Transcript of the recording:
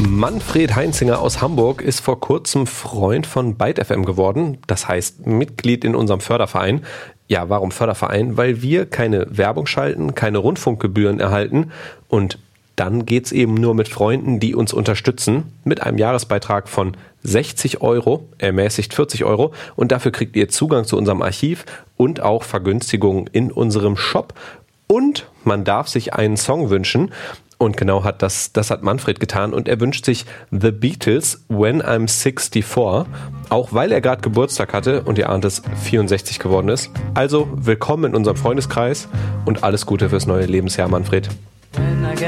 Manfred Heinzinger aus Hamburg ist vor kurzem Freund von Byte FM geworden, das heißt Mitglied in unserem Förderverein. Ja, warum Förderverein? Weil wir keine Werbung schalten, keine Rundfunkgebühren erhalten und dann geht's eben nur mit Freunden, die uns unterstützen, mit einem Jahresbeitrag von 60 Euro, ermäßigt 40 Euro und dafür kriegt ihr Zugang zu unserem Archiv und auch Vergünstigungen in unserem Shop und man darf sich einen Song wünschen. Und genau das hat Manfred getan und er wünscht sich The Beatles, When I'm 64, auch weil er gerade Geburtstag hatte und ihr ahnt es, 64 geworden ist. Also willkommen in unserem Freundeskreis und alles Gute fürs neue Lebensjahr, Manfred.